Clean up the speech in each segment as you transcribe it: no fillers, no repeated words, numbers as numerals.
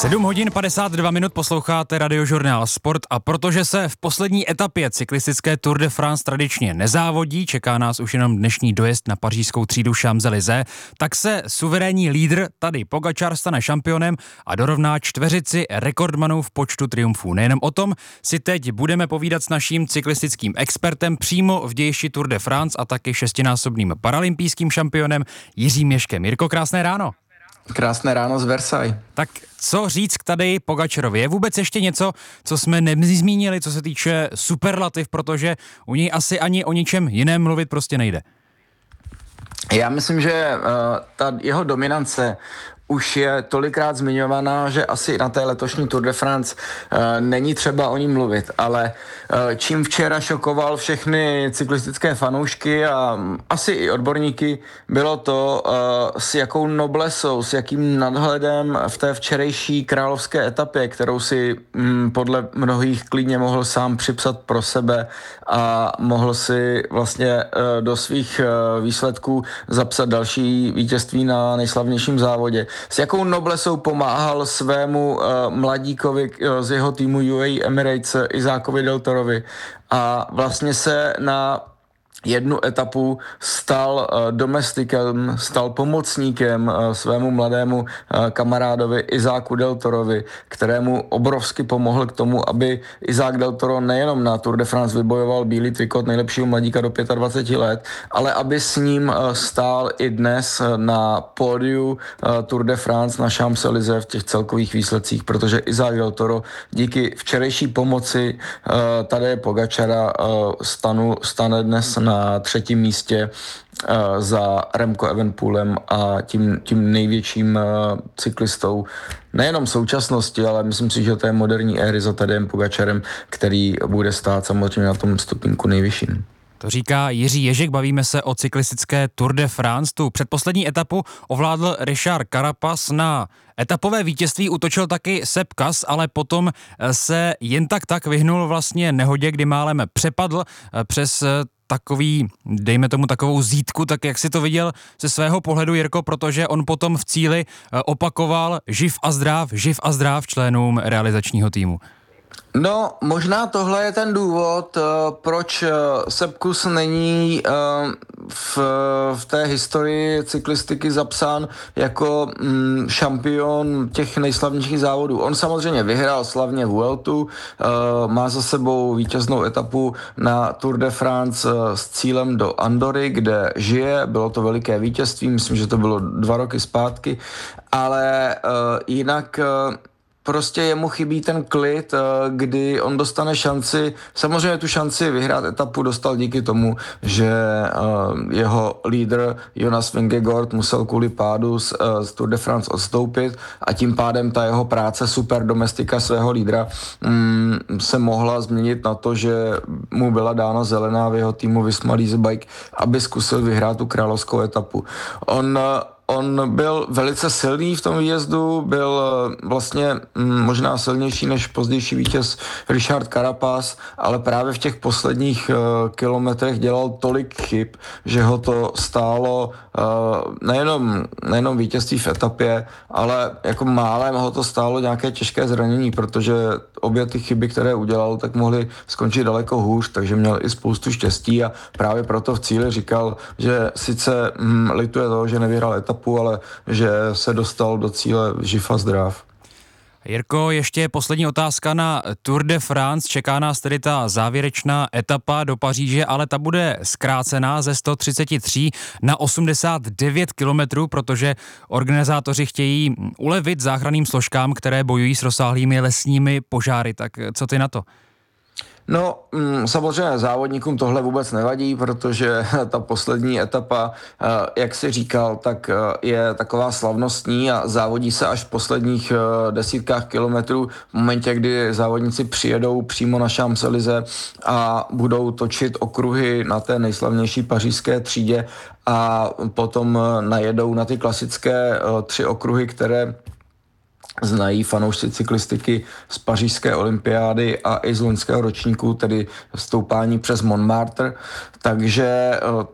7 hodin 52 minut posloucháte Radiožurnál Sport a protože se v poslední etapě cyklistické Tour de France tradičně nezávodí, čeká nás už jenom dnešní dojezd na pařížskou třídu Champs-Élysées, tak se suverénní lídr Tadej Pogačar stane šampionem a dorovná čtveřici rekordmanů v počtu triumfů. Nejenom o tom si teď budeme povídat s naším cyklistickým expertem přímo v dějišti Tour de France a taky šestinásobným paralympijským šampionem Jiřím Ježkem. Jirko, krásné ráno. Krásné ráno z Versailles. Tak co říct k Tadeji Pogačarovi? Je vůbec ještě něco, co jsme nezmínili, co se týče superlativ, protože u něj asi ani o ničem jiném mluvit prostě nejde. Já myslím, že ta jeho dominance už je tolikrát zmiňovaná, že asi na té letošní Tour de France není třeba o ní mluvit, ale čím včera šokoval všechny cyklistické fanoušky a asi i odborníky, bylo to, s jakou noblesou, s jakým nadhledem v té včerejší královské etapě, kterou si podle mnohých klidně mohl sám připsat pro sebe a mohl si vlastně do svých výsledků zapsat další vítězství na nejslavnějším závodě. S jakou noblesou pomáhal svému mladíkovi z jeho týmu UAE Emirates Izákovi Del Torovi a vlastně se na jednu etapu stal domestikem, stal pomocníkem svému mladému kamarádovi Izáku Del Torovi, kterému obrovsky pomohl k tomu, aby Izák Del Toro nejenom na Tour de France vybojoval bílý trikot nejlepšího mladíka do 25 let, ale aby s ním stál i dnes na pódiu Tour de France na Champs-Élysées v těch celkových výsledcích, protože Izák Del Toro díky včerejší pomoci Tadeje Pogačara stane dnes na třetím místě za Remco Evenepoelem a tím největším cyklistou nejenom současnosti, ale myslím si, že to je moderní éry za Tadejem Pogačarem, který bude stát samozřejmě na tom stupínku nejvyšším. To říká Jiří Ježek, bavíme se o cyklistické Tour de France. Tu předposlední etapu ovládl Richard Carapaz, na etapové vítězství útočil taky Sepp Kuss, ale potom se jen tak vyhnul vlastně nehodě, kdy málem přepadl přes takový, dejme tomu takovou zítku, tak jak si to viděl ze svého pohledu, Jirko, protože on potom v cíli opakoval živ a zdrav členům realizačního týmu. No, možná tohle je ten důvod, proč Sepp Kuss není v té historii cyklistiky zapsán jako šampion těch nejslavnějších závodů. On samozřejmě vyhrál slavně Vueltu, má za sebou vítěznou etapu na Tour de France s cílem do Andory, kde žije, bylo to veliké vítězství, myslím, že to bylo 2 roky zpátky, ale jinak prostě jemu chybí ten klid, kdy on dostane šanci, samozřejmě tu šanci vyhrát etapu dostal díky tomu, že jeho lídr Jonas Vingegaard musel kvůli pádu z Tour de France odstoupit a tím pádem ta jeho práce super domestika svého lídra se mohla změnit na to, že mu byla dána zelená v jeho týmu Visma Leasebike, aby zkusil vyhrát tu královskou etapu. On byl velice silný v tom výjezdu, byl vlastně možná silnější než pozdější vítěz Richard Carapaz, ale právě v těch posledních kilometrech dělal tolik chyb, že ho to stálo nejenom vítězství v etapě, ale jako málem ho to stálo nějaké těžké zranění, protože obě ty chyby, které udělal, tak mohly skončit daleko hůř, takže měl i spoustu štěstí a právě proto v cíli říkal, že sice lituje toho, že nevyhrál etapu, ale že se dostal do cíle živ a zdrav. Jirko, ještě poslední otázka na Tour de France. Čeká nás tedy ta závěrečná etapa do Paříže, ale ta bude zkrácená ze 133 na 89 kilometrů, protože organizátoři chtějí ulevit záchranným složkám, které bojují s rozsáhlými lesními požáry. Tak co ty na to? No, samozřejmě závodníkům tohle vůbec nevadí, protože ta poslední etapa, jak si říkal, tak je taková slavnostní a závodí se až v posledních desítkách kilometrů v momentě, kdy závodníci přijedou přímo na Champs-Élysées a budou točit okruhy na té nejslavnější pařížské třídě a potom najedou na ty klasické 3 okruhy, které znají fanoušci cyklistiky z pařížské olympiády a i z loňského ročníku, tedy stoupání přes Montmartre. Takže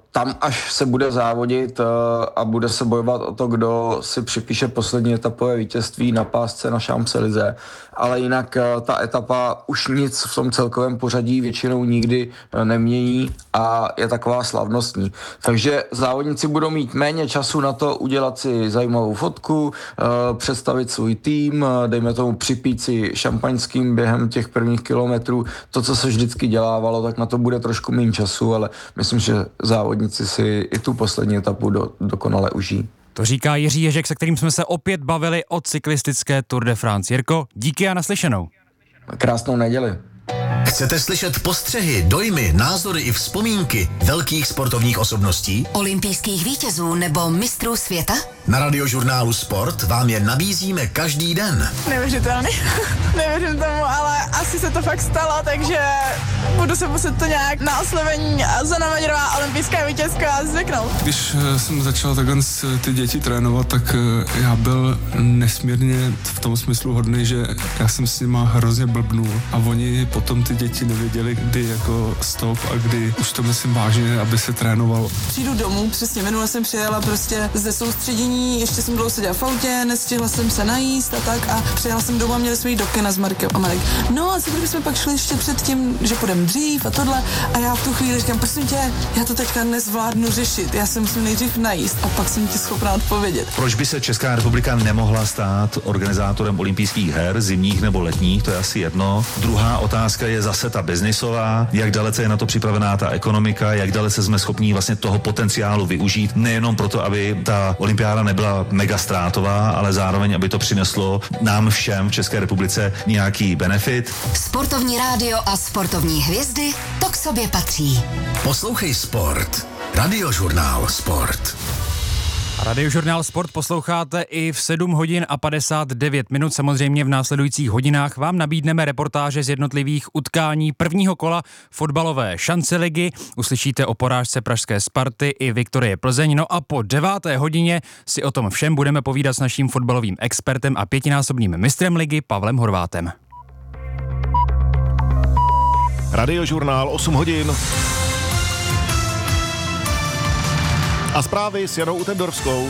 tam, až se bude závodit a bude se bojovat o to, kdo si připíše poslední etapové vítězství na pásce na Champs-Élysées. Ale jinak ta etapa už nic v tom celkovém pořadí většinou nikdy nemění a je taková slavnostní. Takže závodníci budou mít méně času na to udělat si zajímavou fotku, představit svůj tým, dejme tomu připít si šampaňským během těch prvních kilometrů. To, co se vždycky dělávalo, tak na to bude trošku méně času, ale myslím, že závodníci si i tu poslední etapu dokonale užijí. To říká Jiří Ježek, se kterým jsme se opět bavili o cyklistické Tour de France. Jirko, díky a naslyšenou. Krásnou neděli. Chcete slyšet postřehy, dojmy, názory i vzpomínky velkých sportovních osobností? Olympijských vítězů nebo mistrů světa? Na Radiožurnálu Sport vám je nabízíme každý den. Neuvěřitelný. Nevěřím tomu, ale asi se to fakt stalo, takže budu se muset to nějak na oslovení Zuzana Majerová, olympijská vítězka, zvyknout. Když jsem začal takhle ty děti trénovat, tak já byl nesmírně v tom smyslu hodný, že já jsem s nima hrozně blbnul a oni potom ty děti nevěděli, kdy jako stop a kdy už to myslím vážně, aby se trénovalo. Přijdu domů, přesně minule jsem přijela prostě ze soustředění, ještě jsem dlouho seděla v autě, nestihla jsem se najíst a tak a přijela jsem domů a měli jsme jít do kina s Markem a Marek. No a co kdybychom pak šli ještě před tím, že půjdeme dřív a tohle a já v tu chvíli říkám, prosím tě, já to teďka nezvládnu řešit, já se musím nejdřív najíst a pak jsem ti schopná odpovědět. Proč by se Česká republika nemohla stát organizátorem olympijských her, zimních nebo letních, to je asi jedno. Druhá otázka je zase ta biznisová, jak dalece je na to připravená ta ekonomika, jak dalece jsme schopní vlastně toho potenciálu využít, nejenom proto, aby ta olympiáda nebyla mega ztrátová, ale zároveň, aby to přineslo nám všem v České republice nějaký benefit. Sportovní rádio a sportovní hvězdy, to k sobě patří. Poslouchej Sport. Radiožurnál Sport. Radiožurnál Sport posloucháte i v 7 hodin a 59 minut. Samozřejmě v následujících hodinách vám nabídneme reportáže z jednotlivých utkání prvního kola fotbalové šanceligy. Uslyšíte o porážce pražské Sparty i Viktorie Plzeň. No a po 9. hodině si o tom všem budeme povídat s naším fotbalovým expertem a 5násobným mistrem ligy Pavlem Horvátem. Radiožurnál 8 hodin. A zprávy s Janou Utendorskou.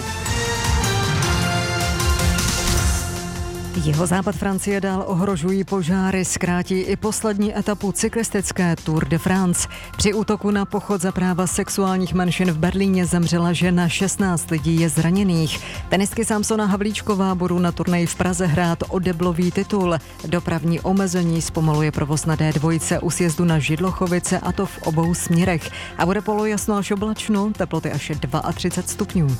Jihozápad Francie dál ohrožují požáry, zkrátí i poslední etapu cyklistické Tour de France. Při útoku na pochod za práva sexuálních menšin v Berlíně zemřela žena, 16 lidí je zraněných. Tenistky Samsona Havlíčková budou na turnaji v Praze hrát o deblový titul. Dopravní omezení zpomaluje provoz na D2 u sjezdu na Židlochovice, a to v obou směrech. A bude polojasno až oblačno, teploty až 32 stupňů.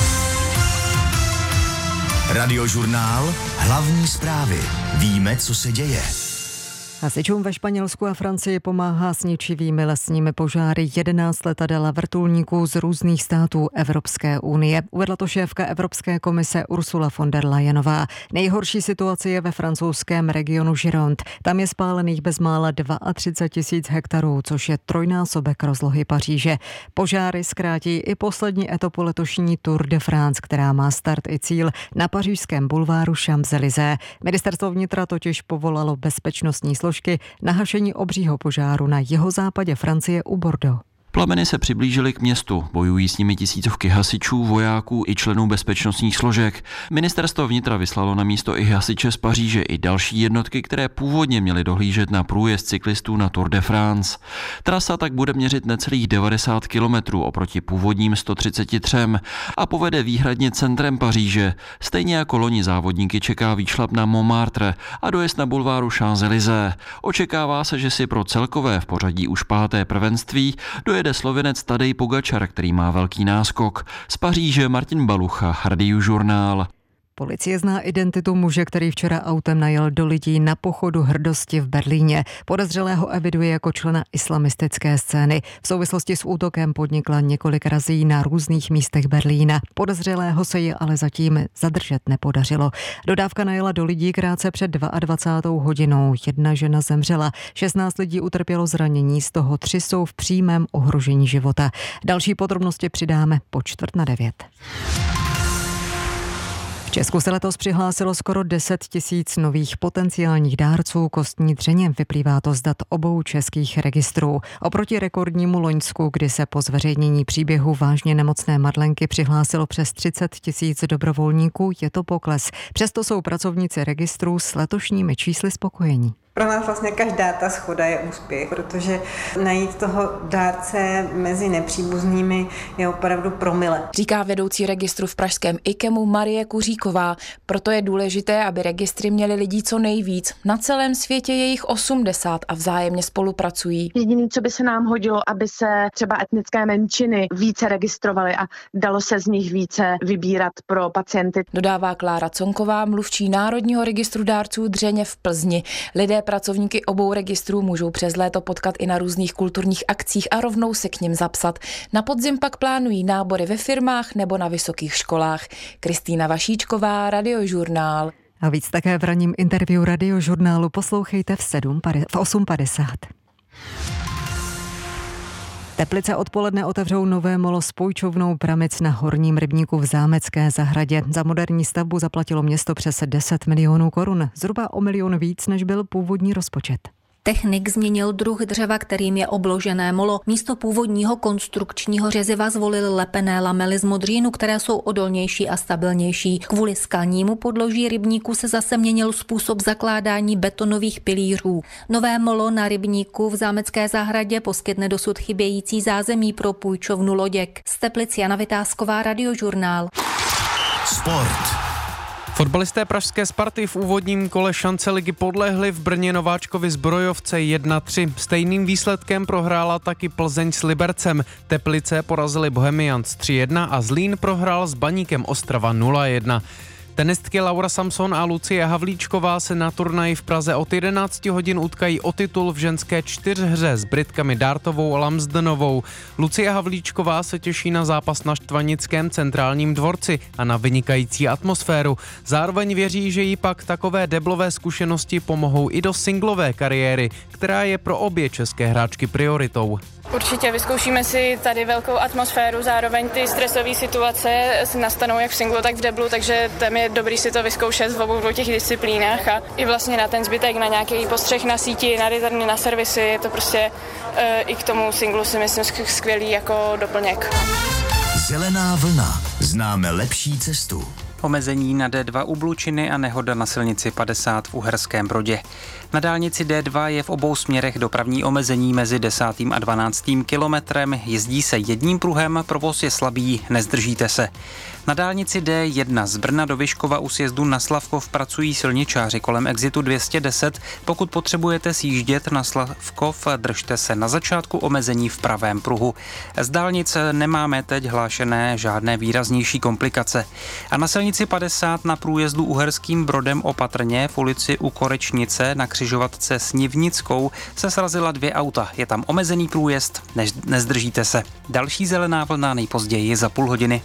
Radiožurnál, hlavní zprávy. Víme, co se děje. Hasičům ve Španělsku a Francii pomáhá s ničivými lesními požáry 11 letadel a vrtulníků z různých států Evropské unie. Uvedla to šéfka Evropské komise Ursula von der Leyenová. Nejhorší situace je ve francouzském regionu Gironde. Tam je spálených bezmála 32 000 hektarů, což je trojnásobek rozlohy Paříže. Požáry zkrátí i poslední etapu letošní Tour de France, která má start i cíl na pařížském bulváru Champs-Élysées. Ministerstvo vnitra totiž povolalo bezpečnostní složky na hašení obřího požáru na jihozápadě Francie u Bordeaux. Plameny se přiblížily k městu, bojují s nimi tisícovky hasičů, vojáků i členů bezpečnostních složek. Ministerstvo vnitra vyslalo na místo i hasiče z Paříže i další jednotky, které původně měly dohlížet na průjezd cyklistů na Tour de France. Trasa tak bude měřit necelých 90 kilometrů oproti původním 133 a povede výhradně centrem Paříže. Stejně jako loni závodníky čeká výšlap na Montmartre a dojezd na bulváru Champs-Élysées. Očekává se, že si pro celkové v pořadí už 5. prvenství dojede Slovinec Tadej Pogačar, který má velký náskok. Z Paříže Martin Balucha, Radiožurnál. Policie zná identitu muže, který včera autem najel do lidí na pochodu hrdosti v Berlíně. Podezřelého eviduje jako člena islamistické scény. V souvislosti s útokem podnikla několik razí na různých místech Berlína. Podezřelého se ji ale zatím zadržet nepodařilo. Dodávka najela do lidí krátce před 22. hodinou. Jedna žena zemřela, 16 lidí utrpělo zranění, z toho 3 jsou v přímém ohrožení života. Další podrobnosti přidáme po 8:45. Česku se letos přihlásilo skoro 10 000 nových potenciálních dárců kostní dřeně. Vyplývá to z dat obou českých registrů. Oproti rekordnímu loňsku, kdy se po zveřejnění příběhu vážně nemocné Madlenky přihlásilo přes 30 000 dobrovolníků, je to pokles. Přesto jsou pracovníci registrů s letošními čísly spokojení. Pro nás vlastně každá ta shoda je úspěch, protože najít toho dárce mezi nepříbuznými je opravdu promile. Říká vedoucí registru v pražském IKEMu Marie Kuříková. Proto je důležité, aby registry měly lidí co nejvíc. Na celém světě je jich 80 a vzájemně spolupracují. Jediné, co by se nám hodilo, aby se třeba etnické menšiny více registrovaly a dalo se z nich více vybírat pro pacienty. Dodává Klára Conková, mluvčí Národního registru dárců dřeně v Plzni. Lidé pracovníky obou registrů můžou přes léto potkat i na různých kulturních akcích a rovnou se k nim zapsat. Na podzim pak plánují nábory ve firmách nebo na vysokých školách. Kristýna Vašíčková, Radiožurnál. A víc také v ranním interview Radiožurnálu poslouchejte v 8:50. Teplice odpoledne otevřou nové molo s půjčovnou pramic na Horním rybníku v Zámecké zahradě. Za moderní stavbu zaplatilo město přes 10 milionů korun, zhruba o milion víc, než byl původní rozpočet. Technik změnil druh dřeva, kterým je obložené molo. Místo původního konstrukčního řeziva zvolil lepené lamely z modřínu, které jsou odolnější a stabilnější. Kvůli skalnímu podloží rybníku se zase měnil způsob zakládání betonových pilířů. Nové molo na rybníku v Zámecké zahradě poskytne dosud chybějící zázemí pro půjčovnu loděk. Z Teplic Jana Vytázková, Radiožurnál. Sport. Fotbalisté pražské Sparty v úvodním kole šance ligy podlehli v Brně Nováčkovi Zbrojovce 1-3. Stejným výsledkem prohrála taky Plzeň s Libercem. Teplice porazili Bohemians 3-1 a Zlín prohrál s Baníkem Ostrava 0-1. Tenistky Laura Samson a Lucie Havlíčková se na turnaji v Praze od 11 hodin utkají o titul v ženské čtyřhře s Britkami Dartovou a Lamsdenovou. Lucie Havlíčková se těší na zápas na Štvanickém centrálním dvorci a na vynikající atmosféru. Zároveň věří, že jí pak takové deblové zkušenosti pomohou i do singlové kariéry, která je pro obě české hráčky prioritou. Určitě vyzkoušíme si tady velkou atmosféru, zároveň ty stresové situace nastanou jak v singlu, tak v deblu, takže tam je dobrý si to vyzkoušet v obou těch disciplínách a i vlastně na ten zbytek, na nějaký postřeh na síti, na returny, na servisy, je to prostě i k tomu singlu si myslím skvělý jako doplněk. Zelená vlna. Známe lepší cestu. Omezení na D2 u Blučiny a nehoda na silnici 50 v Uherském Brodě. Na dálnici D2 je v obou směrech dopravní omezení mezi 10. a 12. kilometrem, jezdí se jedním pruhem, provoz je slabý, nezdržíte se. Na dálnici D1 z Brna do Vyškova u sjezdu na Slavkov pracují silničáři kolem exitu 210. Pokud potřebujete sjíždět na Slavkov, držte se na začátku omezení v pravém pruhu. Z dálnic nemáme teď hlášené žádné výraznější komplikace. A na silnici 50 na průjezdu Uherským Brodem opatrně v ulici u Korečnice na křižovatce s Nivnickou se srazila 2 auta. Je tam omezený průjezd, nezdržíte se. Další zelená vlna nejpozději za půl hodiny.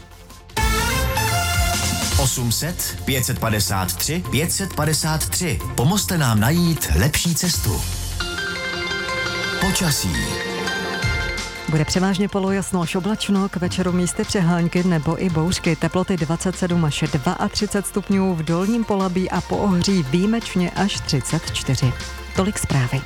800 553 553. Pomozte nám najít lepší cestu. Počasí. Bude převážně polojasno až oblačno, k večeru místy přehánky nebo i bouřky. Teploty 27 až 32 stupňů, v Dolním Polabí a Poohří výjimečně až 34. Tolik zprávy.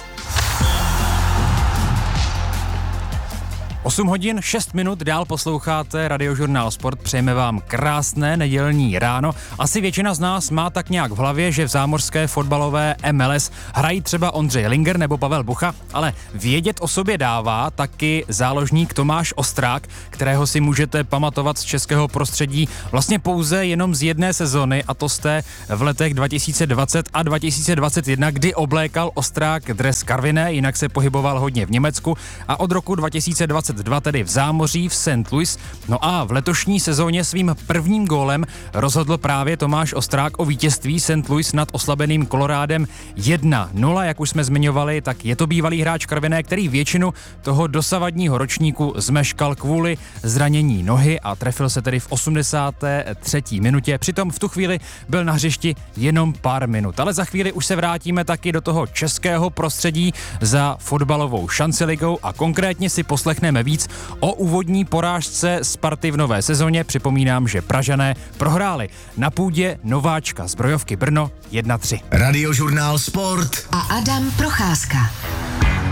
8 hodin 6 minut dál posloucháte Radiožurnál Sport. Přejeme vám krásné nedělní ráno. Asi většina z nás má tak nějak v hlavě, že v zámořské fotbalové MLS hrají třeba Ondřej Linger nebo Pavel Bucha, ale vědět o sobě dává taky záložník Tomáš Ostrák, kterého si můžete pamatovat z českého prostředí vlastně pouze jenom z jedné sezony, a to jste v letech 2020 a 2021, kdy oblékal Ostrák dres Karviné, jinak se pohyboval hodně v Německu, a od roku 2022 tedy v zámoří v St. Louis. No a v letošní sezóně svým prvním gólem rozhodl právě Tomáš Ostrák o vítězství St. Louis nad oslabeným Kolorádem 1-0. Jak už jsme zmiňovali, tak je to bývalý hráč Karviné, který většinu toho dosavadního ročníku zmeškal kvůli zranění nohy a trefil se tedy v 83. minutě. Přitom v tu chvíli byl na hřišti jenom pár minut. Ale za chvíli už se vrátíme taky do toho českého prostředí za fotbalovou šanceligou a konkrétně si poslechneme víc o úvodní porážce Sparty v nové sezóně. Připomínám, že Pražané prohráli na půdě nováčka Zbrojovky Brno 1-3. Radiožurnál Sport a Adam Procházka.